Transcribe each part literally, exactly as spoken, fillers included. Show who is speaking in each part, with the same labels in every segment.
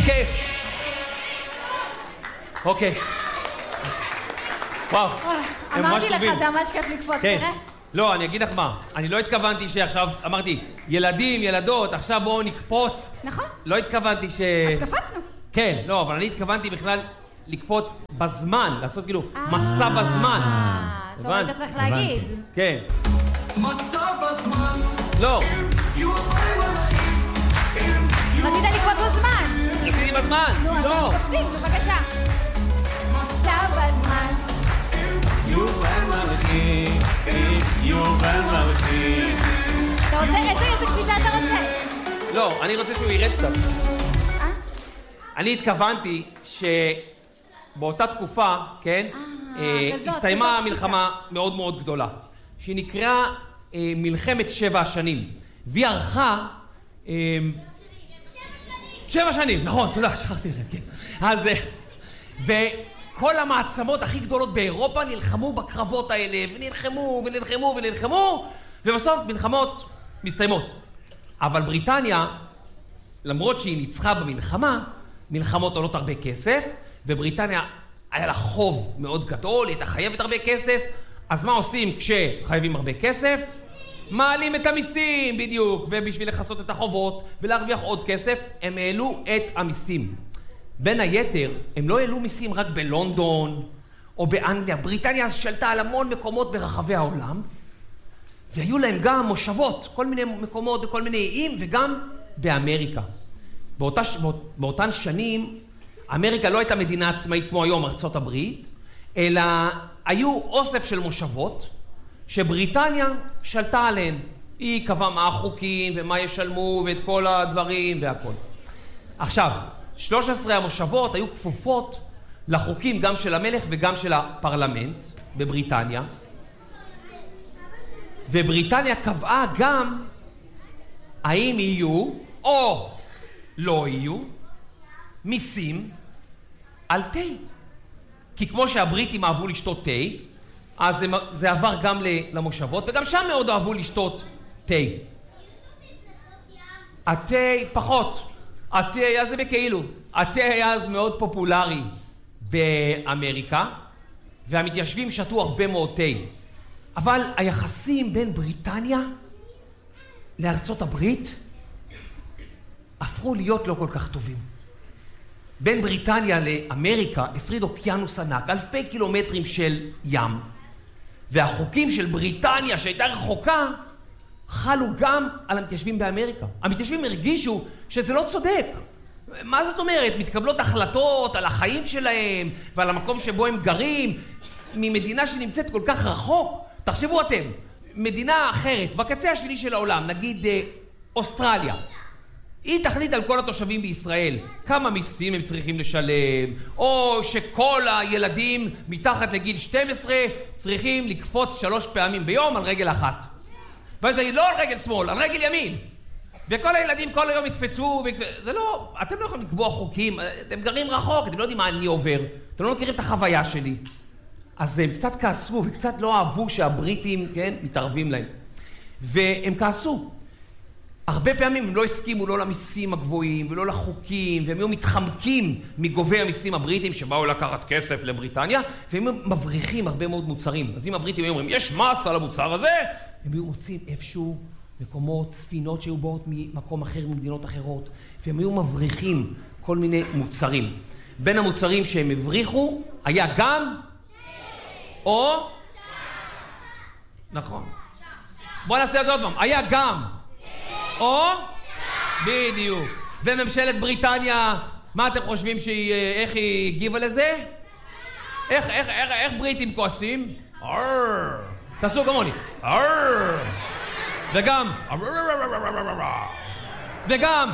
Speaker 1: כיף. אוקיי. וואו.
Speaker 2: אמרתי לך, זה ממש כיף לקפוץ, תראה.
Speaker 1: לא, אני אגיד לך מה. אני לא התכוונתי שעכשיו, אמרתי, ילדים, ילדות, עכשיו בואו נקפוץ.
Speaker 2: נכון.
Speaker 1: לא התכוונתי ש...
Speaker 2: אז קפצנו.
Speaker 1: כן, לא, אבל אני התכוונתי בכלל לקפוץ בזמן, לעשות כאילו מסע בזמן.
Speaker 2: טוב, אתה צריך להגיד.
Speaker 1: כן.
Speaker 3: מסע בזמן.
Speaker 1: לא.
Speaker 2: רצית לקפוץ בזמן.
Speaker 1: רציתי בזמן. לא.
Speaker 2: קופצים, בבקשה. מסע בזמן.
Speaker 3: יובל מלכי, יובל מלכי.
Speaker 2: אתה רוצה? איזה קפיצה אתה רוצה?
Speaker 1: לא, אני רוצה שהוא ירד קצת. אני התכוונתי שבאותה תקופה, כן, הסתיימה מלחמה מאוד מאוד גדולה, שהיא נקראה מלחמת שבע השנים, והיא ערכה... שבע שנים, נכון, תודה, שכחתי לכם, כן. אז... וכל המעצמות הכי גדולות באירופה נלחמו בקרבות האלה, ונלחמו ונלחמו ונלחמו, ובסוף מלחמות מסתיימות. אבל בריטניה, למרות שהיא ניצחה במלחמה, מלחמות עולות הרבה כסף, ובריטניה היה לה חוב מאוד גדול, היא הייתה חייבת הרבה כסף, אז מה עושים כשחייבים הרבה כסף? מעלים את המיסים, בדיוק, ובשביל לחסות את החובות ולהרוויח עוד כסף, הם העלו את המיסים. בין היתר, הם לא העלו מיסים רק בלונדון או באנגליה. בריטניה שלטה על המון מקומות ברחבי העולם, והיו להם גם מושבות, כל מיני מקומות וכל מיני איים, וגם באמריקה. באותה, באותן שנים, אמריקה לא הייתה מדינה עצמאית כמו היום ארצות הברית, אלא היו אוסף של מושבות, שבריטניה שלטה עליהן. היא קבעה מה החוקים ומה ישלמו ואת כל הדברים והכל. עכשיו, שלוש עשרה המושבות היו כפופות לחוקים גם של המלך וגם של הפרלמנט בבריטניה. ובריטניה קבעה גם האם יהיו או לא יהיו מיסים על תה. כי כמו שהבריטים אהבו לשתות תה, אז זה, זה עבר גם למושבות, וגם שם מאוד אהבו לשתות תה. התה פחות. התה היה זה בכאילו. התה היה אז מאוד פופולרי באמריקה, והמתיישבים שתו הרבה מאוד תה. אבל היחסים בין בריטניה לארצות הברית הפכו להיות לא כל כך טובים. בין בריטניה לאמריקה הפריד אוקיינוס ענק, אלפי קילומטרים של ים. והחוקים של בריטניה שהייתה רחוקה חלו גם על המתיישבים באמריקה. המתיישבים הרגישו שזה לא צודק. מה זאת אומרת? מתקבלות החלטות על החיים שלהם ועל המקום שבו הם גרים ממדינה שנמצאת כל כך רחוק. תחשבו אתם, מדינה אחרת, בקצה השני של העולם, נגיד אוסטרליה. היא תחליט על כל התושבים בישראל, כמה מיסים הם צריכים לשלם, או שכל הילדים מתחת לגיל שתים עשרה צריכים לקפוץ שלוש פעמים ביום על רגל אחת. ואז זה לא על רגל שמאל, על רגל ימין. וכל הילדים כל היום יקפצו, ויקפ... זה לא, אתם לא יכולים לקבוע חוקים, אתם גרים רחוק, אתם לא יודעים מה אני עובר, אתם לא מכירים את החוויה שלי. אז הם קצת כעסו וקצת לא אהבו שהבריטים, כן, מתערבים להם. והם כעסו. הרבה פעמים הם לא הסכימו לא למיסים הגבוהים ולא לחוקים, והם היו מתחמקים מגובי המיסים הבריטים שבאו לקחת כסף לבריטניה, והם מבריחים הרבה מאוד מוצרים. אז אם הבריטים היו אומרים, יש מס על המוצר הזה, הם היו מוצאים איפשהו מקומות, ספינות שהיו באות ממקום אחר, ממדינות אחרות, והם היו מבריחים כל מיני מוצרים. בין המוצרים שהם הבריחו היה גם... או? נכון. בואו נעשה את זה עוד פעם. היה גם... או? בדיוק. וממשלת בריטניה, מה אתם חושבים שהיא, איך היא הגיבה לזה? איך, איך, איך, איך בריטים כועסים? אררר. תעשו כמוני. אררר. וגם וגם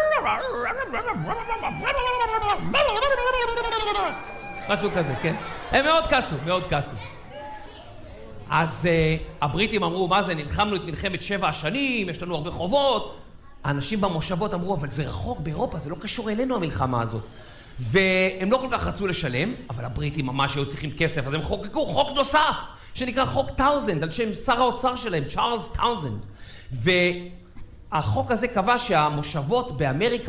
Speaker 1: משהו כזה, כן. הם מאוד כעסו, מאוד כעסו. אז uh, הבריטים אמרו, מה זה, נלחמנו את מלחמת שבע השנים, יש לנו הרבה חובות. האנשים במושבות אמרו, אבל זה רחוק באירופה, זה לא קשור אלינו המלחמה הזאת. והם לא כל כך רצו לשלם, אבל הבריטים ממש היו צריכים כסף, אז הם חוקקו חוק נוסף, שנקרא חוק טאוזנד, על שם שר האוצר שלהם, צ'ארלס טאוזנד. והחוק הזה קבע שהמושבות באמריקה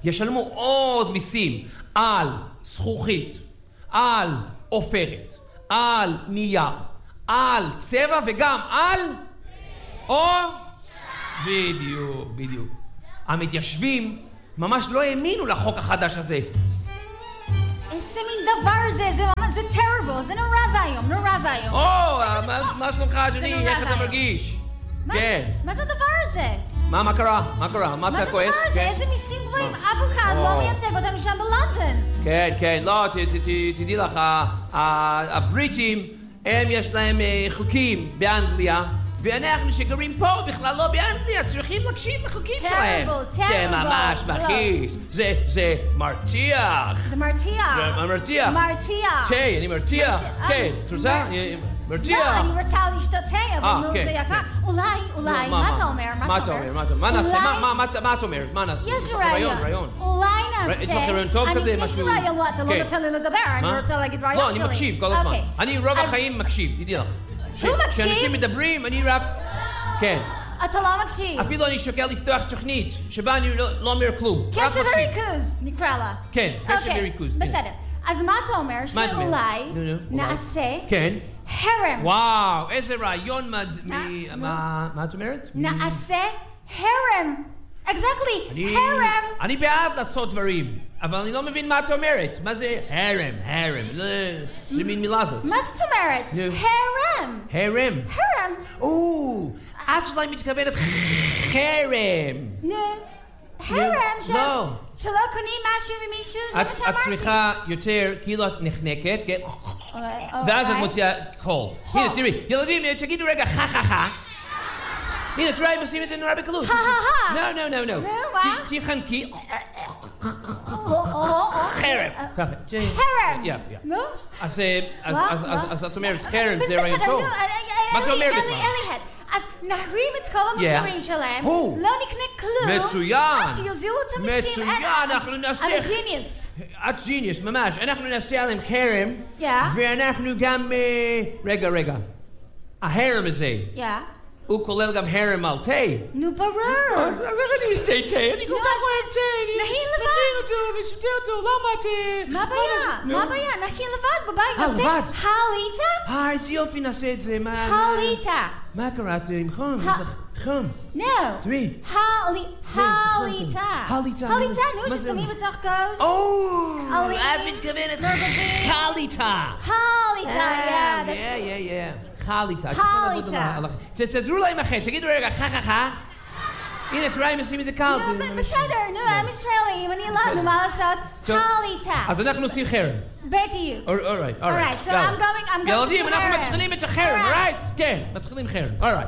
Speaker 1: ישלמו עוד מיסים על זכוכית, על עופרת, על נייר, על צבע וגם על... או... בדיוק, בדיוק. המתיישבים ממש לא האמינו לחוק החדש הזה.
Speaker 2: איזה מין דבר זה, זה ממש, זה terrible, זה נורא והיום, נורא והיום.
Speaker 1: או, מה שלומך אדוני? איך אתה מרגיש? כן.
Speaker 2: מה זה הדבר הזה?
Speaker 1: מה, מה קרה? מה קרה? מה אתה כועס?
Speaker 2: מה זה הדבר הזה? איזה מיסים גבוהים? אף אחד לא מייצג אותנו שם בלונדון.
Speaker 1: כן, כן, לא, תדעי לך, הבריטים, הם יש להם חוקים באנגליה, ואנחנו שגרים פה בכלל לא באנגליה, צריכים להקשיב לחוקים שלהם.
Speaker 2: terrible, terrible.
Speaker 1: זה ממש מכעיס, זה, זה מרתיח.
Speaker 2: זה מרתיח.
Speaker 1: זה מרתיח.
Speaker 2: מרתיח.
Speaker 1: תה, אני מרתיח. כן, את רוצה? מרתיח.
Speaker 2: לא, אני רוצה לשתות תה, אבל נו, זה יקר. אולי, אולי, מה אתה אומר?
Speaker 1: מה אתה אומר? מה נעשה? מה את אומרת? מה נעשה?
Speaker 2: יש לי רעיון.
Speaker 1: רעיון.
Speaker 2: אולי נעשה...
Speaker 1: יש לך רעיון טוב כזה?
Speaker 2: יש לי רעיון, לא, אתה לא נותן לי לדבר, אני רוצה להגיד רעיון שלי.
Speaker 1: לא, אני מקשיב כל הזמן. אני רוב החיים מקשיב, תדעי לך.
Speaker 2: הוא מקשיב?
Speaker 1: כשאנשים מדברים, אני רק... כן.
Speaker 2: אתה לא מקשיב.
Speaker 1: אפילו אני שוקל לפתוח תוכנית, שבה אני לא אומר כלום.
Speaker 2: קשב וריכוז, נקרא לה.
Speaker 1: כן, קשב וריכוז.
Speaker 2: בסדר. אז מה אתה אומר? שאולי נעשה הרם.
Speaker 1: וואו, איזה רעיון מה את אומרת?
Speaker 2: נעשה הרם. אקזקטלי, הרם.
Speaker 1: אני בעד לעשות דברים, אבל אני לא מבין מה את אומרת. מה זה הרם? הרם. זה מין מילה זאת.
Speaker 2: מה זאת אומרת? הרם.
Speaker 1: הרם?
Speaker 2: הרם.
Speaker 1: או, את אולי מתכוונת חרם.
Speaker 2: נו, הרם שלא קונים משהו ממישהו, זה מה שאמרתי.
Speaker 1: את צריכה יותר, כאילו את נחנקת, כן? ואז את מוציאה קול. הנה, תראי, ילדים, תגידו רגע, חה חה חה. הנה, תראי, הם עושים את זה נורא בקלות.
Speaker 2: חה חה חה.
Speaker 1: לא, לא, לא, לא.
Speaker 2: נו, מה?
Speaker 1: תחנקי.
Speaker 2: חרם.
Speaker 1: ככה.
Speaker 2: חרם. נו?
Speaker 1: אז את אומרת, חרם זה רעיון טוב. מה זה אומר בכלל?
Speaker 2: אלי, אז נרים את כל המוצרים שלהם, לא נקנה כלום.
Speaker 1: מצוין.
Speaker 2: עד שיוזילו את המיסים.
Speaker 1: מצוין, אנחנו נעשה...
Speaker 2: אני ג'יניוס.
Speaker 1: את ג'יניוס, ממש. אנחנו נעשה עליהם חרם, ואנחנו גם... רגע, רגע. ההרם הזה. הוא כולל גם הרם על תה.
Speaker 2: נו, ברור.
Speaker 1: אז איך אני אשתה תה? אני כל כך אוהב תה.
Speaker 2: נהי לבד.
Speaker 1: אותו, ושותה אותו, למה תה?
Speaker 2: מה הבעיה? מה הבעיה? נהי לבד בבית.
Speaker 1: אה, לבד?
Speaker 2: הליטה?
Speaker 1: אה, איזה יופי נעשה את זה.
Speaker 2: הליטה.
Speaker 1: מה קרה? את עם חום? יש לך חום.
Speaker 2: נו.
Speaker 1: תראי.
Speaker 2: הליטה.
Speaker 1: הליטה.
Speaker 2: הליטה, נו, ששמים בתוך כוס.
Speaker 1: או, את מתכוונת הליטה.
Speaker 2: הליטה, יא.
Speaker 1: יא, יא, יא. חליטה.
Speaker 2: חליטה.
Speaker 1: תעזרו להם אחרי, תגידו רגע, חה חה חה. הנה, תראי, הם עושים את זה קל.
Speaker 2: בסדר, נו, הם ישראלים, אני לא, נו, מה לעשות? חליטה.
Speaker 1: אז אנחנו עושים חרם.
Speaker 2: בדיוק.
Speaker 1: אורייט, אורייט.
Speaker 2: אורייט, so I'm going, I'm going to do
Speaker 1: ילדים, אנחנו מתחילים את החרם, אורייט? כן, מתחילים חרם, אורייט.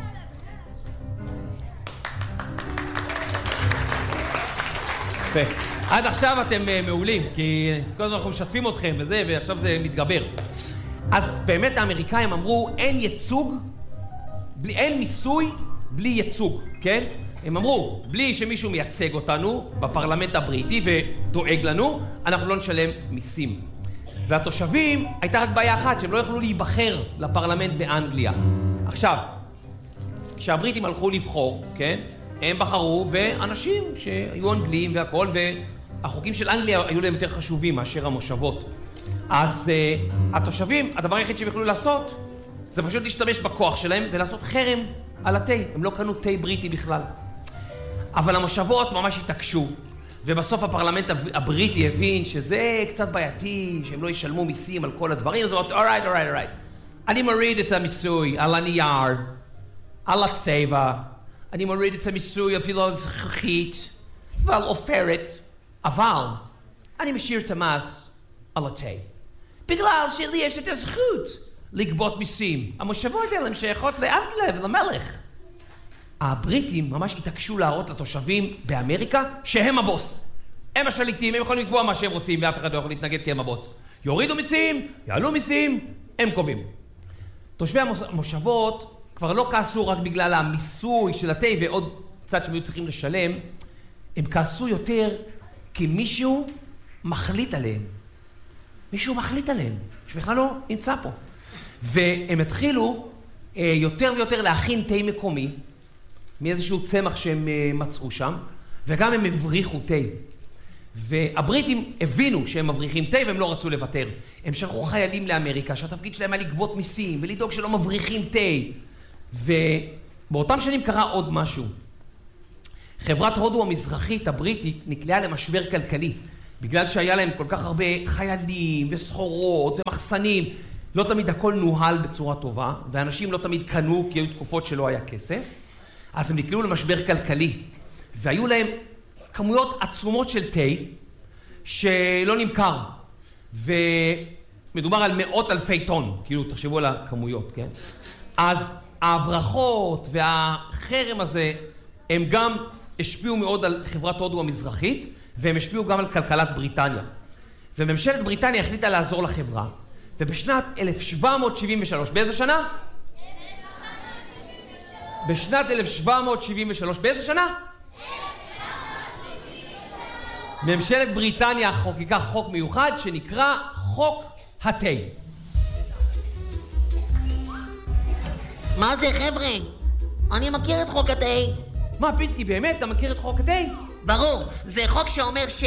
Speaker 1: עד עכשיו אתם מעולים, כי כל הזמן אנחנו משתפים אתכם וזה, ועכשיו זה מתגבר. אז באמת האמריקאים אמרו, אין ייצוג, בלי, אין מיסוי בלי ייצוג, כן? הם אמרו, בלי שמישהו מייצג אותנו בפרלמנט הבריטי ודואג לנו, אנחנו לא נשלם מיסים. והתושבים, הייתה רק בעיה אחת, שהם לא יכלו להיבחר לפרלמנט באנגליה. עכשיו, כשהבריטים הלכו לבחור, כן? הם בחרו באנשים שהיו אנגלים והכל, והחוקים של אנגליה היו להם יותר חשובים מאשר המושבות. אז uh, התושבים, הדבר היחיד שהם יכולו לעשות, זה פשוט להשתמש בכוח שלהם ולעשות חרם על התה. הם לא קנו תה בריטי בכלל. אבל המושבות ממש התעקשו, ובסוף הפרלמנט הבריטי הבין שזה קצת בעייתי, שהם לא ישלמו מיסים על כל הדברים, אז הוא אומר, אורייט, אורייט, אורייט. אני מוריד את המיסוי על הנייר, על הצבע, אני מוריד את המיסוי אפילו על זכוכית ועל עופרת, אבל אני משאיר את המס על התה. בגלל שלי יש את הזכות לגבות מיסים. המושבות האלה הם שייכות לאנגליה ולמלך. הבריטים ממש התעקשו להראות לתושבים באמריקה שהם הבוס. הם השליטים, הם יכולים לקבוע מה שהם רוצים ואף אחד לא יכול להתנגד כי הם הבוס. יורידו מיסים, יעלו מיסים, הם קובעים. תושבי המושבות כבר לא כעסו רק בגלל המיסוי של התה ועוד קצת שהם היו צריכים לשלם, הם כעסו יותר כי מישהו מחליט עליהם. מישהו מחליט עליהם, שבכלל לא נמצא פה. והם התחילו אה, יותר ויותר להכין תה מקומי, מאיזשהו צמח שהם אה, מצאו שם, וגם הם הבריחו תה והבריטים הבינו שהם מבריחים תה והם לא רצו לוותר. הם שלחו חיילים לאמריקה, שהתפקיד שלהם היה לגבות מיסים ולדאוג שלא מבריחים תה. ובאותם שנים קרה עוד משהו. חברת הודו המזרחית הבריטית נקלעה למשבר כלכלי, בגלל שהיה להם כל כך הרבה חיילים וסחורות ומחסנים. לא תמיד הכל נוהל בצורה טובה, ואנשים לא תמיד קנו כי היו תקופות שלא היה כסף. אז הם נקלעו למשבר כלכלי, והיו להם כמויות עצומות של תה שלא נמכר, ומדובר על מאות אלפי טון, כאילו תחשבו על הכמויות, כן? אז ההברחות והחרם הזה הם גם השפיעו מאוד על חברת הודו המזרחית, והם השפיעו גם על כלכלת בריטניה. וממשלת בריטניה החליטה לעזור לחברה, ובשנת אלף שבע מאות שבעים ושלוש, באיזה שנה? בשנת אלף שבע מאות שבעים ושלוש, באיזה שנה? ממשלת בריטניה חוקקה חוק מיוחד שנקרא חוק התה.
Speaker 4: מה זה חבר'ה? אני מכיר את חוק התה.
Speaker 1: מה פיצקי, באמת? אתה מכיר את חוק התה?
Speaker 4: ברור, זה חוק שאומר ש...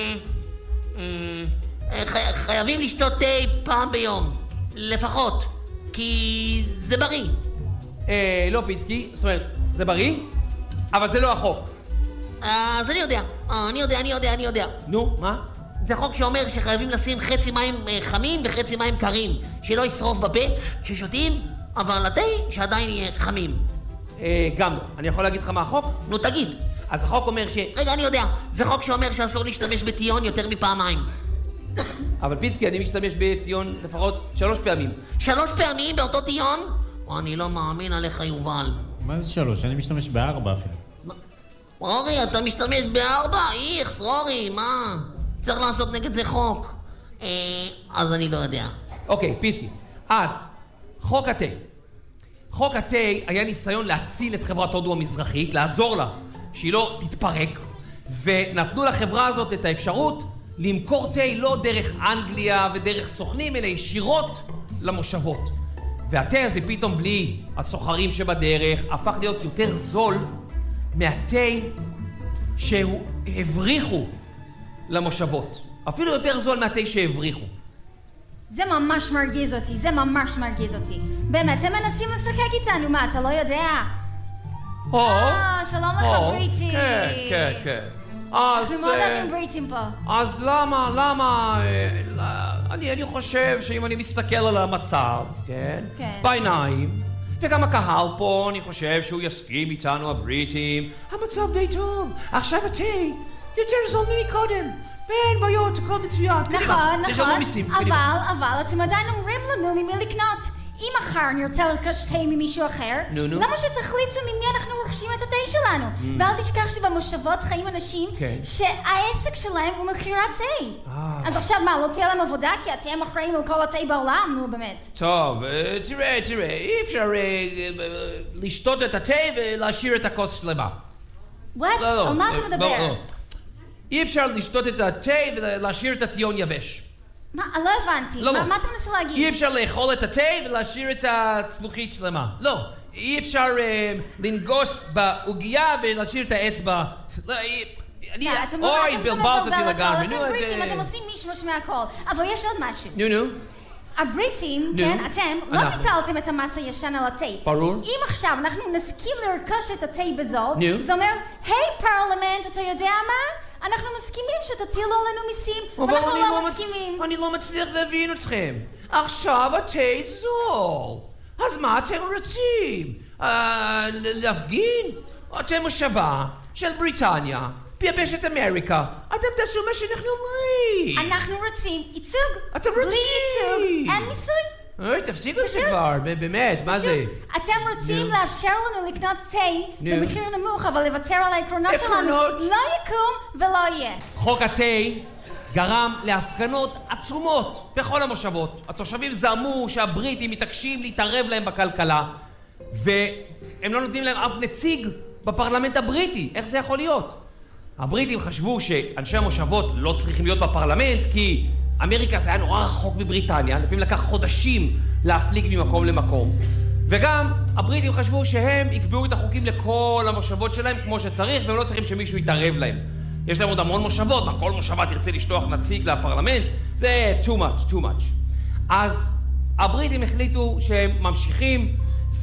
Speaker 4: ח... חייבים לשתות תה פעם ביום, לפחות, כי זה בריא.
Speaker 1: אה, לא פיצקי, זאת אומרת, זה בריא, אבל זה לא החוק.
Speaker 4: אז אני יודע, אני יודע, אני יודע, אני יודע.
Speaker 1: נו, מה?
Speaker 4: זה חוק שאומר שחייבים לשים חצי מים חמים וחצי מים קרים, שלא ישרוף בפה כששותים, אבל התה שעדיין יהיה חמים.
Speaker 1: אה, גם, אני יכול להגיד לך מה החוק?
Speaker 4: נו תגיד.
Speaker 1: אז החוק אומר ש...
Speaker 4: רגע, אני יודע, זה חוק שאומר שאסור להשתמש בטיון יותר מפעמיים.
Speaker 1: אבל פיצקי, אני משתמש בטיון לפחות שלוש פעמים.
Speaker 4: שלוש פעמים באותו טיון? אני לא מאמין עליך, יובל.
Speaker 5: מה זה שלוש? אני משתמש בארבע אפילו.
Speaker 4: רורי, אתה משתמש בארבע? איכס, רורי, מה? צריך לעשות נגד זה חוק. אה, אז אני לא יודע.
Speaker 1: אוקיי, פיצקי. אז, חוק התה. חוק התה היה ניסיון להציל את חברת הודו המזרחית, לעזור לה, שהיא לא תתפרק, ונתנו לחברה הזאת את האפשרות למכור תה לא דרך אנגליה ודרך סוכנים, אלא ישירות למושבות. והתה הזה פתאום בלי הסוחרים שבדרך הפך להיות יותר זול מהתה שהבריחו למושבות. אפילו יותר זול מהתה שהבריחו.
Speaker 2: זה ממש מרגיז אותי, זה ממש מרגיז אותי. באמת, הם מנסים לשחק איתנו, מה, אתה לא יודע?
Speaker 1: או,
Speaker 2: אה, שלום לך בריטי.
Speaker 1: כן, כן, כן. אז...
Speaker 2: אנחנו מאוד אוהבים בריטים פה.
Speaker 1: אז למה, למה... אני, אני חושב שאם אני מסתכל על המצב, כן?
Speaker 2: כן.
Speaker 1: בעיניים, וגם הקהל פה, אני חושב שהוא יסכים איתנו, הבריטים. המצב די טוב. עכשיו התה יותר זול מקודם. ואין בעיות, הכל מצוין.
Speaker 2: נכון, נכון. אבל, אבל אתם עדיין אומרים לנו ממי לקנות. אם מחר נרצה לרכוש תה ממישהו אחר,
Speaker 1: נו, נו.
Speaker 2: למה שתחליטו ממי אנחנו רוכשים את התה שלנו? ואל תשכח שבמושבות חיים אנשים שהעסק שלהם הוא מכירת תה. אז עכשיו מה, לא תהיה להם עבודה כי אתם אחראים על כל התה בעולם? נו באמת.
Speaker 1: טוב, תראה, תראה, אי אפשר לשתות את התה ולהשאיר את הכוס שלמה.
Speaker 2: What? על מה אתה מדבר?
Speaker 1: אי אפשר לשתות את התה ולהשאיר את הטיון יבש.
Speaker 2: מה? לא הבנתי.
Speaker 1: לא, לא.
Speaker 2: מה אתה מנסה להגיד?
Speaker 1: אי אפשר לאכול את התה ולהשאיר את הצלוחית שלמה. לא. אי אפשר לנגוס בעוגיה ולהשאיר את האצבע. לא, אני... אוי, בלבלת אותי לגמרי.
Speaker 2: אתם בריטים, אתם עושים מישמש מהכל. אבל יש עוד משהו.
Speaker 1: נו, נו.
Speaker 2: הבריטים, כן, אתם, לא ביטלתם את המס הישן על התה.
Speaker 1: ברור.
Speaker 2: אם עכשיו אנחנו נסכים לרכוש את התה בזול, זה אומר, היי פרלמנט, אתה יודע מה? אנחנו מסכימים שתטילו עלינו מיסים, ואנחנו לא מסכימים.
Speaker 1: אני לא מצליח להבין אתכם. עכשיו התה זול. אז מה אתם רוצים? להפגין? אתם מושבה של בריטניה, ביבשת אמריקה. אתם תעשו מה שאנחנו אומרים.
Speaker 2: אנחנו רוצים ייצוג.
Speaker 1: אתם רוצים.
Speaker 2: בלי ייצוג, אין מיסוי.
Speaker 1: אוי, תפסיקו את זה כבר, באמת, מה זה?
Speaker 2: אתם רוצים לאפשר לנו לקנות תה במחיר נמוך, אבל לוותר על העקרונות שלנו. לא יקום ולא יהיה. חוק
Speaker 1: התה גרם להפגנות עצומות בכל המושבות. התושבים זעמו שהבריטים מתעקשים להתערב להם בכלכלה, והם לא נותנים להם אף נציג בפרלמנט הבריטי. איך זה יכול להיות? הבריטים חשבו שאנשי המושבות לא צריכים להיות בפרלמנט, כי אמריקה זה היה נורא רחוק מבריטניה, לפעמים לקח חודשים להפליג ממקום למקום. וגם הבריטים חשבו שהם יקבעו את החוקים לכל המושבות שלהם כמו שצריך, והם לא צריכים שמישהו יתערב להם. יש להם עוד המון מושבות, מה כל מושבה תרצה לשלוח נציג לפרלמנט? זה too much, too much. אז הבריטים החליטו שהם ממשיכים,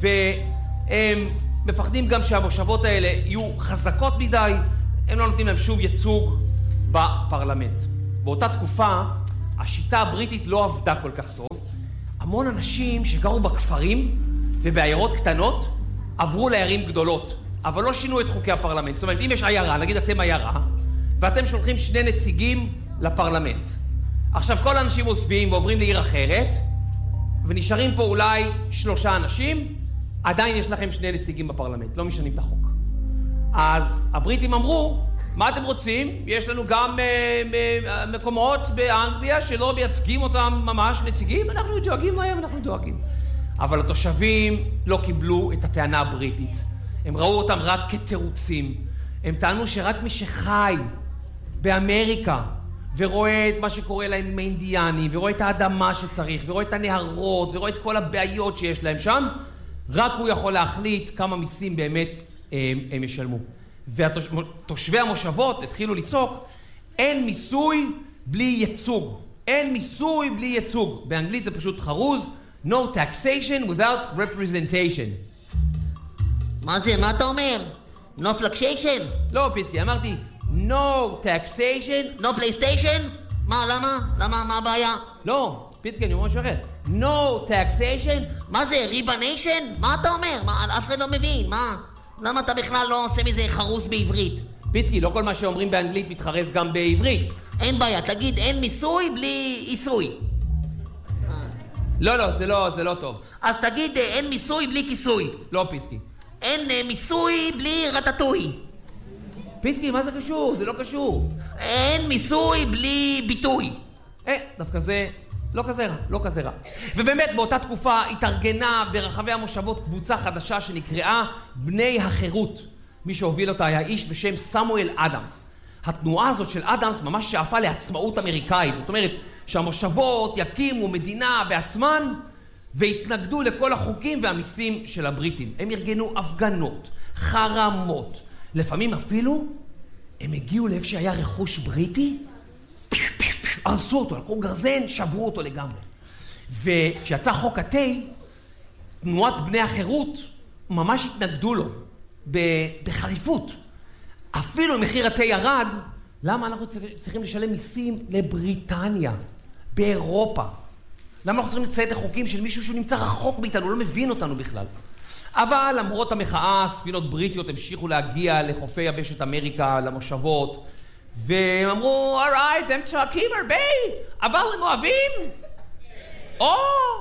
Speaker 1: והם מפחדים גם שהמושבות האלה יהיו חזקות מדי, הם לא נותנים להם שוב ייצוג בפרלמנט. באותה תקופה, השיטה הבריטית לא עבדה כל כך טוב. המון אנשים שגרו בכפרים ובעיירות קטנות, עברו לערים גדולות, אבל לא שינו את חוקי הפרלמנט. זאת אומרת, אם יש עיירה, נגיד אתם עיירה, ואתם שולחים שני נציגים לפרלמנט. עכשיו, כל האנשים עוזבים ועוברים לעיר אחרת, ונשארים פה אולי שלושה אנשים, עדיין יש לכם שני נציגים בפרלמנט, לא משנים את החוק. אז הבריטים אמרו, מה אתם רוצים? יש לנו גם uh, מקומות באנגליה שלא מייצגים אותם ממש נציגים, אנחנו דואגים להם, אנחנו דואגים. אבל התושבים לא קיבלו את הטענה הבריטית. הם ראו אותם רק כתירוצים. הם טענו שרק מי שחי באמריקה ורואה את מה שקורה להם עם האינדיאנים, ורואה את האדמה שצריך, ורואה את הנהרות, ורואה את כל הבעיות שיש להם שם, רק הוא יכול להחליט כמה מיסים באמת הם, הם ישלמו. ותושבי המושבות התחילו לצעוק, אין מיסוי בלי ייצוג. אין מיסוי בלי ייצוג. באנגלית זה פשוט חרוז, no taxation without representation.
Speaker 4: מה זה? מה אתה אומר? No fluctuation?
Speaker 1: לא, פיסקי, אמרתי no taxation.
Speaker 4: No PlayStation? מה, למה? למה? מה הבעיה?
Speaker 1: לא, פיסקי, אני אומר משהו אחר. no taxation.
Speaker 4: מה זה? ריבה ניישן? מה אתה אומר? מה, אף אחד לא מבין, מה? למה אתה בכלל לא עושה מזה חרוס בעברית?
Speaker 1: פיצקי, לא כל מה שאומרים באנגלית מתחרז גם בעברית.
Speaker 4: אין בעיה, תגיד, אין מיסוי בלי עיסוי.
Speaker 1: לא, לא, זה לא, זה לא טוב.
Speaker 4: אז תגיד, אין מיסוי בלי כיסוי.
Speaker 1: לא, פיצקי.
Speaker 4: אין מיסוי בלי רטטוי.
Speaker 1: פיצקי, מה זה קשור? זה לא קשור.
Speaker 4: אין מיסוי בלי ביטוי.
Speaker 1: אה, דווקא זה לא כזה רע, לא כזה רע. ובאמת, באותה תקופה התארגנה ברחבי המושבות קבוצה חדשה שנקראה בני החירות. מי שהוביל אותה היה איש בשם סמואל אדמס. התנועה הזאת של אדמס ממש שאפה לעצמאות אמריקאית. זאת אומרת, שהמושבות יקימו מדינה בעצמן והתנגדו לכל החוקים והמיסים של הבריטים. הם ארגנו הפגנות, חרמות. לפעמים אפילו הם הגיעו לאיפה שהיה רכוש בריטי, הרסו אותו, לקחו גרזן, שברו אותו לגמרי. וכשיצא חוק התה, תנועת בני החירות ממש התנגדו לו בחריפות. אפילו אם מחיר התה ירד, למה אנחנו צריכים לשלם מיסים לבריטניה, באירופה? למה אנחנו צריכים לציית לחוקים של מישהו שהוא נמצא רחוק מאיתנו, הוא לא מבין אותנו בכלל? אבל למרות המחאה, ספינות בריטיות המשיכו להגיע לחופי יבשת אמריקה, למושבות, והם אמרו, alright, הם צועקים הרבה, אבל הם אוהבים? או!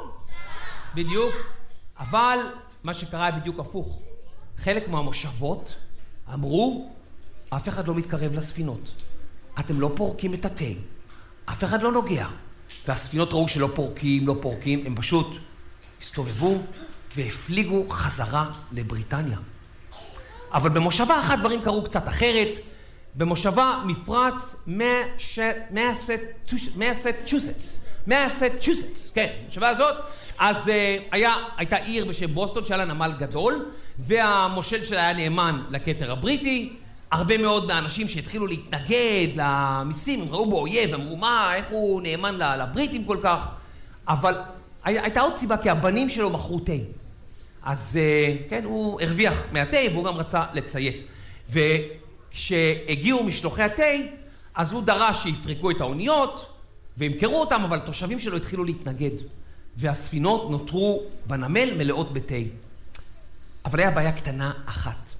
Speaker 1: בדיוק. אבל מה שקרה היה בדיוק הפוך. חלק מהמושבות אמרו, אף אחד לא מתקרב לספינות. אתם לא פורקים את התה. אף אחד לא נוגע. והספינות ראו שלא פורקים, לא פורקים, הם פשוט הסתובבו והפליגו חזרה לבריטניה. אבל במושבה אחת דברים קרו קצת אחרת. במושבה מפרץ מסצ'וסטס. מסצ'וסטס, כן, במושבה הזאת. אז uh, היה, הייתה עיר בשם בוסטון שהיה לה נמל גדול, והמושל שלה היה נאמן לכתר הבריטי. הרבה מאוד מהאנשים שהתחילו להתנגד למיסים, הם ראו בו אויב, אמרו מה, איך הוא נאמן לבריטים כל כך. אבל הי, הייתה עוד סיבה, כי הבנים שלו מכרו תה. אז uh, כן, הוא הרוויח מהתה, והוא גם רצה לציית. וכשהגיעו משלוחי התה, אז הוא דרש שיפרקו את האוניות, והמכרו אותם, אבל התושבים שלו התחילו להתנגד. והספינות נותרו בנמל מלאות בתה. אבל היה בעיה קטנה אחת.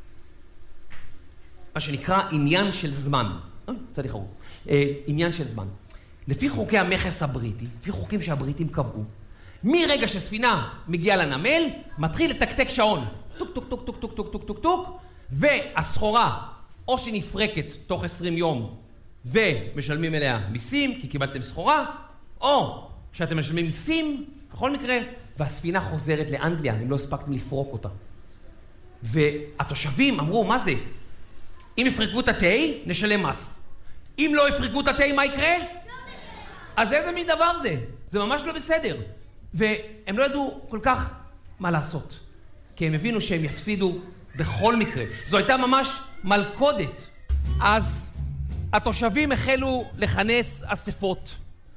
Speaker 1: מה שנקרא עניין של זמן. אה, צדי חרוז. אה, עניין של זמן. לפי חוקי המכס הבריטי, לפי חוקים שהבריטים קבעו, מרגע שספינה מגיעה לנמל, מתחיל לתקתק שעון. טוק, טוק, טוק, טוק, טוק, טוק, טוק, טוק, טוק, והסחורה, או שנפרקת תוך עשרים יום, ומשלמים אליה מיסים, כי קיבלתם סחורה, או שאתם משלמים מיסים, בכל מקרה, והספינה חוזרת לאנגליה, אם לא הספקתם לפרוק אותה. והתושבים אמרו, מה זה? אם יפרקו את התה, נשלם מס. אם לא יפרקו את התה, מה יקרה? אז איזה מין דבר זה? זה ממש לא בסדר. והם לא ידעו כל כך מה לעשות. כי הם הבינו שהם יפסידו בכל מקרה. זו הייתה ממש מלכודת. אז התושבים החלו לכנס אספות,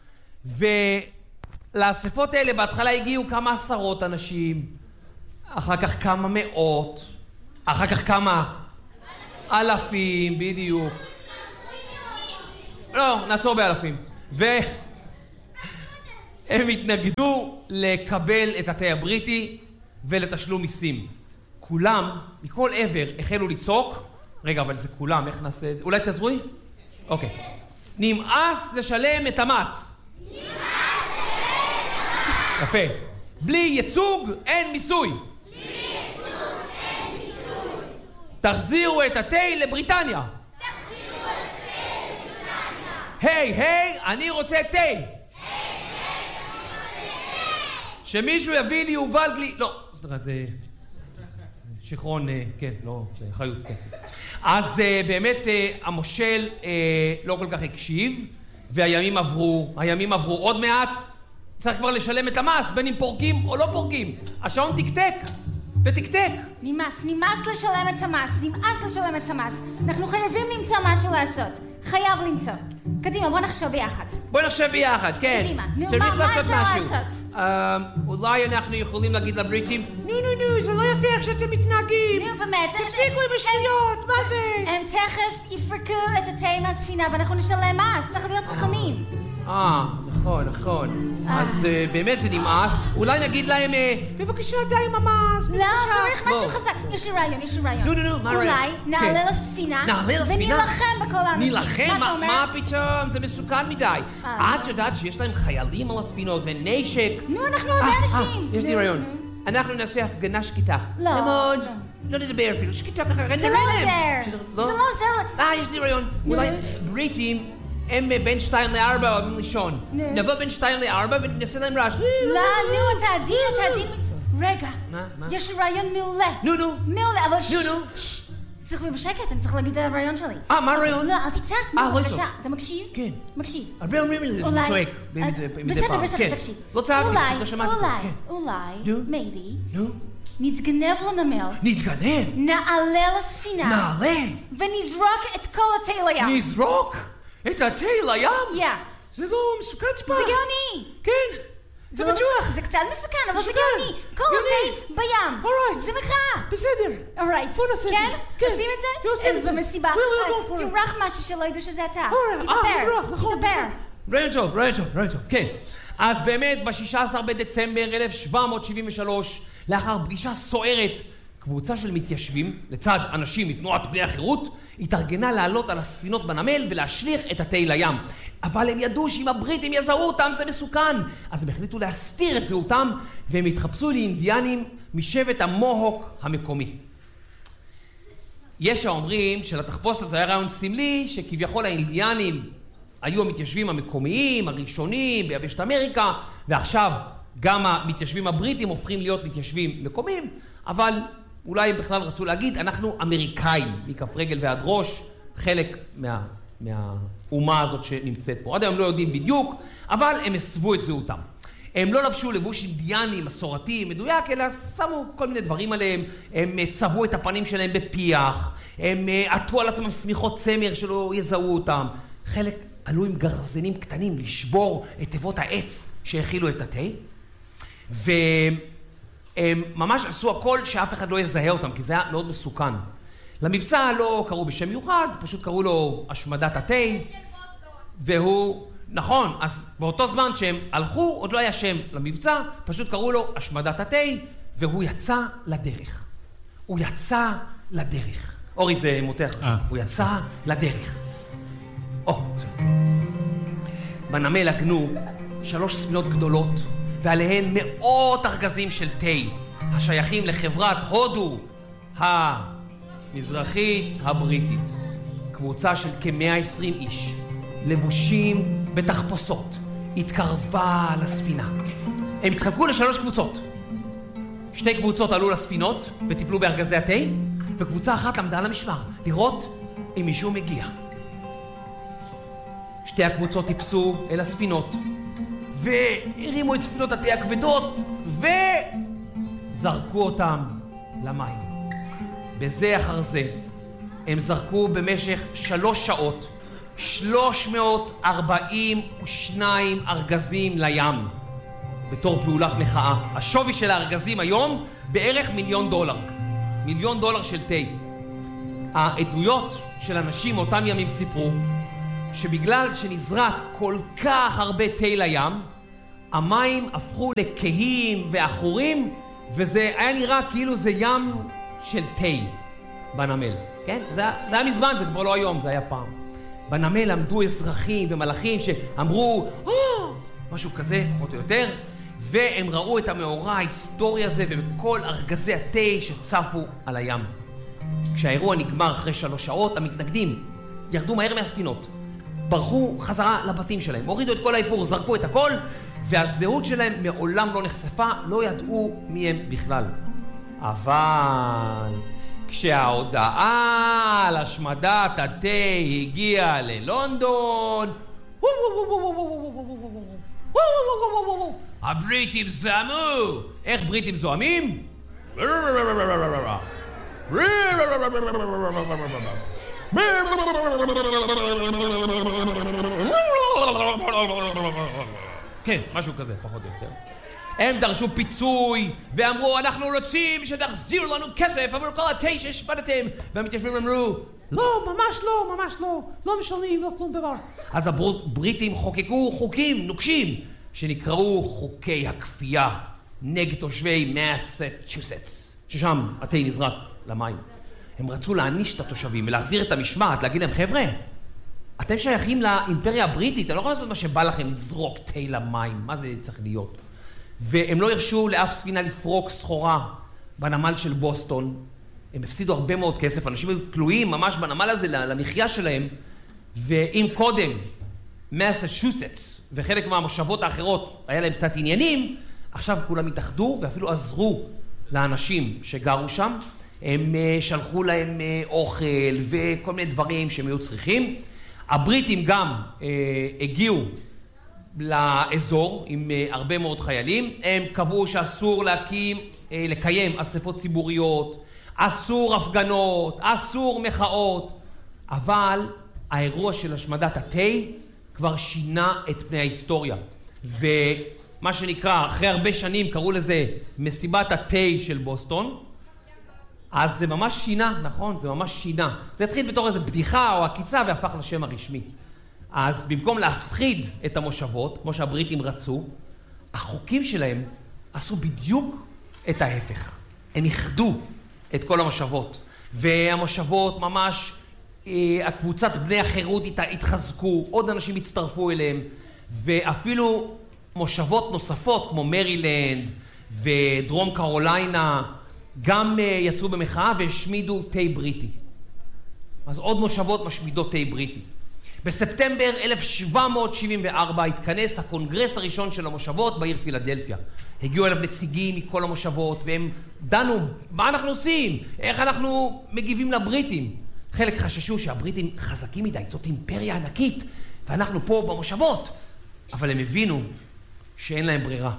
Speaker 1: ולאספות האלה בהתחלה הגיעו כמה עשרות אנשים, אחר כך כמה מאות, אחר כך כמה אלפים, בדיוק. לא, נעצור באלפים. והם התנגדו לקבל את התה הבריטי ולתשלום מיסים. כולם, מכל עבר, החלו לצעוק. רגע, אבל זה כולם, איך נעשה את זה? אולי תעזרו לי? אוקיי. נמאס לשלם את המס. נמאס לשלם את המס. יפה. בלי ייצוג אין מיסוי. בלי ייצוג אין מיסוי. תחזירו את התה לבריטניה. תחזירו את התה לבריטניה. היי, היי, אני רוצה תה. היי, היי, אני רוצה תה. שמישהו יביא לי יובל גלי... לא, סליחה, זה... שכרון, כן, לא, זה חיות, כן. אז באמת המושל לא כל כך הקשיב, והימים עברו, הימים עברו עוד מעט, צריך כבר לשלם את המס, בין אם פורקים או לא פורקים. השעון תקתק, ותקתק.
Speaker 2: נמאס, נמאס לשלם את המס, נמאס לשלם את המס. אנחנו חייבים למצוא משהו לעשות. חייב למצוא. קדימה, בוא נחשוב ביחד.
Speaker 1: בוא נחשוב ביחד, כן.
Speaker 2: קדימה, נו, מה, מה אפשר לעשות?
Speaker 1: אולי אנחנו יכולים להגיד לבריטים, נו, נו, נו, זה לא יפה איך שאתם מתנהגים.
Speaker 2: נו, באמת.
Speaker 1: תפסיקו עם השטויות, מה זה?
Speaker 2: הם תכף יפרקו את התה מהספינה ואנחנו נשלם מס, צריך להיות חכמים.
Speaker 1: אה, נכון, נכון. אז באמת זה נמאס. אולי נגיד להם, בבקשה די עם המס.
Speaker 2: לא, צריך משהו חזק. יש לי רעיון, יש לי רעיון.
Speaker 1: נו, נו, נו, מה הרעיון?
Speaker 2: אולי נעלה לספינה.
Speaker 1: נעלה לספינה?
Speaker 2: ונלחם בכל האנשים.
Speaker 1: נלחם? מה פתאום? זה מסוכן מדי. את יודעת שיש להם חיילים על הספינות ונשק.
Speaker 2: נו, אנחנו הרבה אנשים.
Speaker 1: יש לי רעיון. אנחנו נעשה הפגנה שקטה.
Speaker 2: לא.
Speaker 1: מאוד. לא נדבר אפילו, שקטה ככה.
Speaker 2: זה לא עוזר. זה לא עוזר.
Speaker 1: אה, יש לי רעיון. אולי בריטים הם בין שתיים לארבע אוהבים לישון. נבוא בין שתיים לארבע ונעשה להם רעש.
Speaker 2: לא, נו, אתה עדין, אתה עדין. רגע, יש לי רעיון מעולה.
Speaker 1: נו, נו.
Speaker 2: מעולה, אבל ששש.
Speaker 1: נו, נו.
Speaker 2: צריך להיות בשקט, אני צריך להגיד את הרעיון שלי.
Speaker 1: אה, מה הרעיון?
Speaker 2: לא, אל תצעק, נו, בבקשה. אתה מקשיב?
Speaker 1: כן.
Speaker 2: מקשיב.
Speaker 1: הרבה אומרים לי שאני צועק.
Speaker 2: בסדר, בסדר, תקשיב.
Speaker 1: לא צעקתי, פשוט לא שמעתי.
Speaker 2: אולי, אולי, maybe.
Speaker 1: נו.
Speaker 2: נתגנב לנמל.
Speaker 1: נתגנב?
Speaker 2: נעלה לספינה.
Speaker 1: נעלה?
Speaker 2: ונזרוק את כל התה לים.
Speaker 1: נזרוק? את התה לים?
Speaker 2: יא.
Speaker 1: זה לא מסוכן טיפה.
Speaker 2: זה גאוני.
Speaker 1: כן. זה בטוח.
Speaker 2: זה קצת מסוכן, אבל זה גאוני. כל התה בים. זה מחאה.
Speaker 1: בסדר.
Speaker 2: אורייט.
Speaker 1: בוא נעשה את זה.
Speaker 2: כן? עושים את זה? איזו מסיבה. תמרח משהו שלא ידעו שזה אתה. תתאפר. תתאפר.
Speaker 1: רעיון טוב, רעיון טוב, רעיון טוב. כן. אז באמת, ב-שישה עשר בדצמבר אלף שבע מאות שבעים ושלוש, לאחר פגישה סוערת, קבוצה של מתיישבים, לצד אנשים מתנועת בני החירות, התארגנה לעלות על הספינות בנמל ולהשליך את התה לים. אבל הם ידעו שאם הבריטים יזהו אותם זה מסוכן. אז הם החליטו להסתיר את זהותם, והם התחפשו לאינדיאנים משבט המוהוק המקומי. יש האומרים שלתחפושת הזה היה רעיון סמלי, שכביכול האינדיאנים היו המתיישבים המקומיים, הראשונים ביבשת אמריקה, ועכשיו גם המתיישבים הבריטים הופכים להיות מתיישבים מקומיים, אבל אולי הם בכלל רצו להגיד, אנחנו אמריקאים, מכף רגל ועד ראש, חלק מה, מהאומה הזאת שנמצאת פה. עד היום לא יודעים בדיוק, אבל הם הסבו את זהותם. הם לא לבשו לבוש אינדיאני, מסורתי, מדויק, אלא שמו כל מיני דברים עליהם, הם צבעו את הפנים שלהם בפיח, הם עטו על עצמם סמיכות צמר שלא יזהו אותם. חלק עלו עם גרזנים קטנים לשבור את תיבות העץ שהכילו את התה, והם ממש עשו הכל שאף אחד לא יזהה אותם, כי זה היה מאוד מסוכן. למבצע לא קראו בשם מיוחד, פשוט קראו לו השמדת התה, והוא, נכון, אז באותו זמן שהם הלכו, עוד לא היה שם למבצע, פשוט קראו לו השמדת התה, והוא יצא לדרך. הוא יצא לדרך. אורי, זה מותח. הוא יצא לדרך. או, בנמל עגנו שלוש ספינות גדולות, ועליהן מאות ארגזים של תה, השייכים לחברת הודו המזרחית הבריטית. קבוצה של כ-מאה ועשרים איש, לבושים בתחפושות, התקרבה לספינה. הם התחלקו לשלוש קבוצות. שתי קבוצות עלו לספינות וטיפלו בארגזי התה, וקבוצה אחת עמדה על המשמר, לראות אם מישהו מגיע. שתי הקבוצות טיפסו אל הספינות, והרימו את ספינות התה הכבדות, וזרקו אותם למים. בזה אחר זה, הם זרקו במשך שלוש שעות שלוש מאות ארבעים ושניים ארגזים לים בתור פעולת מחאה. השווי של הארגזים היום בערך מיליון דולר. מיליון דולר של תה. העדויות של אנשים מאותם ימים סיפרו שבגלל שנזרק כל כך הרבה תה לים, המים הפכו לכהים ואחורים, וזה היה נראה כאילו זה ים של תה בנמל. כן? זה, זה היה מזמן, זה כבר לא היום, זה היה פעם. בנמל עמדו אזרחים ומלאכים שאמרו, "אה!" משהו כזה, פחות או יותר, והם ראו את המאורע ההיסטורי הזה ובכל ארגזי התה שצפו על הים. כשהאירוע נגמר אחרי שלוש שעות, המתנגדים ירדו מהר מהספינות, ברחו חזרה לבתים שלהם, הורידו את כל האיפור, זרקו את הכל, והזהות שלהם מעולם לא נחשפה, לא ידעו מי הם בכלל. אבל כשההודעה על השמדת התה הגיעה ללונדון, הבריטים זעמו. איך בריטים זועמים? כן, משהו כזה, פחות או יותר. הם דרשו פיצוי, ואמרו, אנחנו רוצים שתחזירו לנו כסף עבור כל התה שהשמדתם. והמתיישבים אמרו, לא, ממש לא, ממש לא, לא משלמים, לא כלום דבר. אז הבריטים חוקקו חוקים נוקשים, שנקראו חוקי הכפייה, נגד תושבי מסצ'וסטס, ששם התה נזרק למים. הם רצו להעניש את התושבים ולהחזיר את המשמעת, להגיד להם, חבר'ה, אתם שייכים לאימפריה הבריטית, אתם לא יכולים לעשות מה שבא לכם, לזרוק תה למים, מה זה צריך להיות? והם לא הרשו לאף ספינה לפרוק סחורה בנמל של בוסטון. הם הפסידו הרבה מאוד כסף, אנשים היו תלויים ממש בנמל הזה למחיה שלהם, ואם קודם מסצ'וסטס וחלק מהמושבות האחרות היה להם קצת עניינים, עכשיו כולם התאחדו ואפילו עזרו לאנשים שגרו שם. הם שלחו להם אוכל וכל מיני דברים שהם היו צריכים. הבריטים גם אה, הגיעו לאזור עם אה, הרבה מאוד חיילים. הם קבעו שאסור להקים, אה, לקיים אספות ציבוריות, אסור הפגנות, אסור מחאות. אבל האירוע של השמדת התה כבר שינה את פני ההיסטוריה. ומה שנקרא, אחרי הרבה שנים קראו לזה מסיבת התה של בוסטון. אז זה ממש שינה, נכון? זה ממש שינה. זה התחיל בתור איזו בדיחה או עקיצה והפך לשם הרשמי. אז במקום להפחיד את המושבות, כמו שהבריטים רצו, החוקים שלהם עשו בדיוק את ההפך. הם איחדו את כל המושבות. והמושבות ממש, הקבוצת בני החירות התחזקו, עוד אנשים הצטרפו אליהם, ואפילו מושבות נוספות כמו מרילנד ודרום קרוליינה, גם יצאו במחאה והשמידו תה בריטי. אז עוד מושבות משמידות תה בריטי. בספטמבר אלף שבע מאות שבעים וארבע התכנס הקונגרס הראשון של המושבות בעיר פילדלפיה. הגיעו אליו נציגים מכל המושבות והם דנו מה אנחנו עושים, איך אנחנו מגיבים לבריטים. חלק חששו שהבריטים חזקים מדי, זאת אימפריה ענקית ואנחנו פה במושבות. אבל הם הבינו שאין להם ברירה.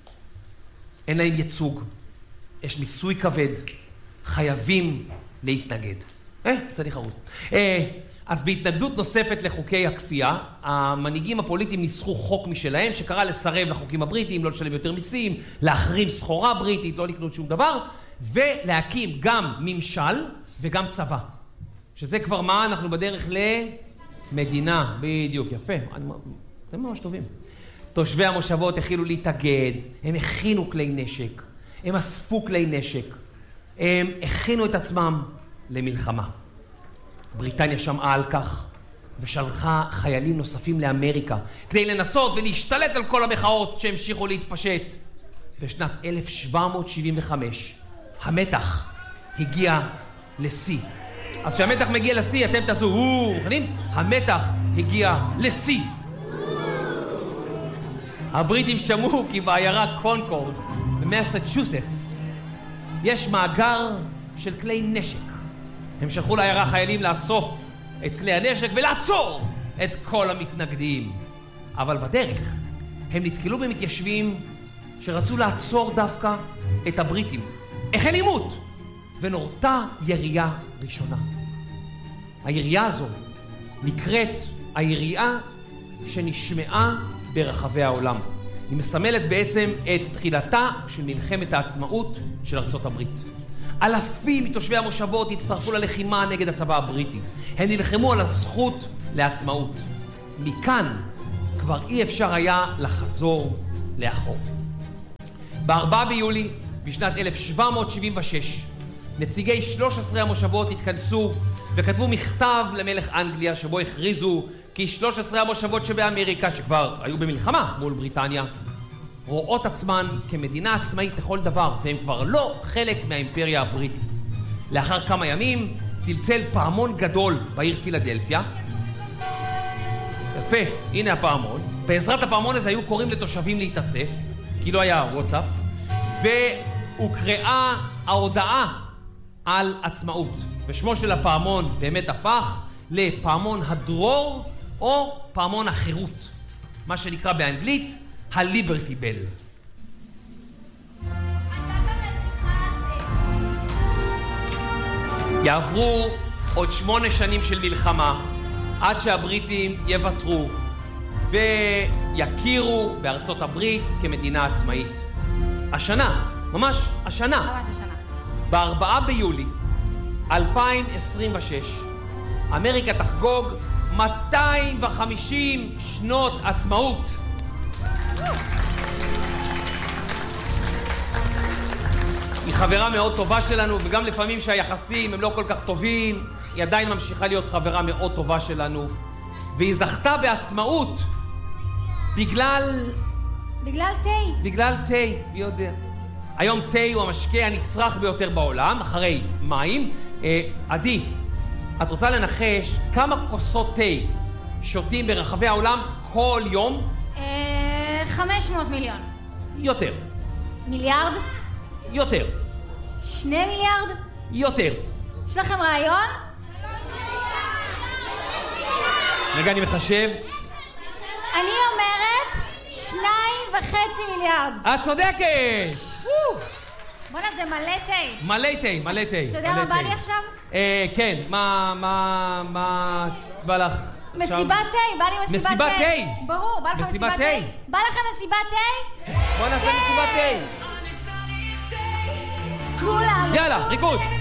Speaker 1: אין להם ייצוג. יש מיסוי כבד, חייבים להתנגד. אה, צדיק חרוס. אה, אז בהתנגדות נוספת לחוקי הכפייה, המנהיגים הפוליטיים ניסחו חוק משלהם, שקרא לסרב לחוקים הבריטיים, לא לשלם יותר מיסים, להחרים סחורה בריטית, לא לקנות שום דבר, ולהקים גם ממשל וגם צבא. שזה כבר מה? אנחנו בדרך למדינה. בדיוק, יפה. אתם ממש טובים. תושבי המושבות החלו להתאגד, הם הכינו כלי נשק. הם אספו כלי נשק, הם הכינו את עצמם למלחמה. בריטניה שמעה על כך ושלחה חיילים נוספים לאמריקה כדי לנסות ולהשתלט על כל המחאות שהמשיכו להתפשט. בשנת אלף שבע מאות שבעים וחמש המתח הגיע לשיא. אז כשהמתח מגיע לשיא אתם תעשו וואו, מוכנים? המתח הגיע לשיא. הבריטים שמעו כי בעיירה קונקורד במסצ'וסטס יש מאגר של כלי נשק. הם שלחו לעיירה חיילים לאסוף את כלי הנשק ולעצור את כל המתנגדים. אבל בדרך הם נתקלו במתיישבים שרצו לעצור דווקא את הבריטים. החל עימות ונורתה ירייה ראשונה. הירייה הזו נקראת היריעה שנשמעה ברחבי העולם. היא מסמלת בעצם את תחילתה של מלחמת העצמאות של ארצות הברית. אלפים מתושבי המושבות הצטרפו ללחימה נגד הצבא הבריטי. הם נלחמו על הזכות לעצמאות. מכאן כבר אי אפשר היה לחזור לאחור. ב-ארבעה ביולי בשנת אלף שבע מאות שבעים ושש נציגי שלוש עשרה המושבות התכנסו וכתבו מכתב למלך אנגליה שבו הכריזו כי שלוש עשרה המושבות שבאמריקה שכבר היו במלחמה מול בריטניה רואות עצמן כמדינה עצמאית לכל דבר והם כבר לא חלק מהאימפריה הבריטית. לאחר כמה ימים צלצל פעמון גדול בעיר פילדלפיה. יפה, הנה הפעמון. בעזרת הפעמון הזה היו קוראים לתושבים להתאסף כי לא היה וואטסאפ והוקראה ההודעה על עצמאות ושמו של הפעמון באמת הפך לפעמון הדרור או פעמון החירות, מה שנקרא באנגלית הליברטי בל. יעברו עוד שמונה שנים של מלחמה עד שהבריטים יוותרו ויכירו בארצות הברית כמדינה עצמאית. השנה, ממש השנה,
Speaker 2: ממש השנה.
Speaker 1: בארבעה ביולי אלפיים עשרים ושש אמריקה תחגוג מאתיים וחמישים שנות עצמאות. היא חברה מאוד טובה שלנו וגם לפעמים שהיחסים הם לא כל כך טובים היא עדיין ממשיכה להיות חברה מאוד טובה שלנו והיא זכתה בעצמאות בגלל...
Speaker 2: בגלל תה.
Speaker 1: בגלל תה, מי יודע. היום תה הוא המשקה הנצרך ביותר בעולם, אחרי מים. אה, עדי, את רוצה לנחש כמה כוסות תה שותים ברחבי העולם כל יום?
Speaker 2: אה, חמש מאות מיליון.
Speaker 1: יותר.
Speaker 2: מיליארד?
Speaker 1: יותר.
Speaker 2: שני מיליארד?
Speaker 1: יותר.
Speaker 2: יש לכם רעיון?
Speaker 1: רגע, אני מחשב.
Speaker 2: אני אומרת שניים וחצי מיליארד.
Speaker 1: את צודקת!
Speaker 2: בוא'נה, זה מלא תה.
Speaker 1: מלא תה, מלא תה.
Speaker 2: אתה יודע מה בא לי עכשיו?
Speaker 1: אה, כן, מה, מה, מה בא לך?
Speaker 2: מסיבת תה, בא לי מסיבת תה.
Speaker 1: מסיבת תה?
Speaker 2: ברור, בא לך מסיבת תה? בא לכם מסיבת תה?
Speaker 1: בוא נעשה מסיבת תה.
Speaker 2: כולם.
Speaker 1: יאללה, ריקוד.